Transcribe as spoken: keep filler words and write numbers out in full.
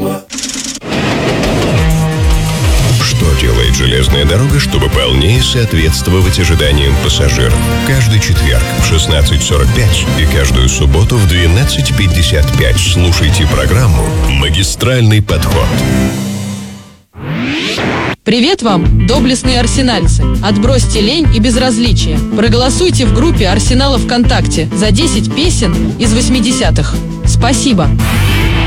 Что делает железная дорога, чтобы полнее соответствовать ожиданиям пассажиров? Каждый четверг в шестнадцать сорок пять и каждую субботу в двенадцать пятьдесят пять слушайте программу «Магистральный подход». Привет вам, доблестные арсенальцы! Отбросьте лень и безразличие. Проголосуйте в группе Арсенала ВКонтакте за десять песен из восьмидесятых. Спасибо!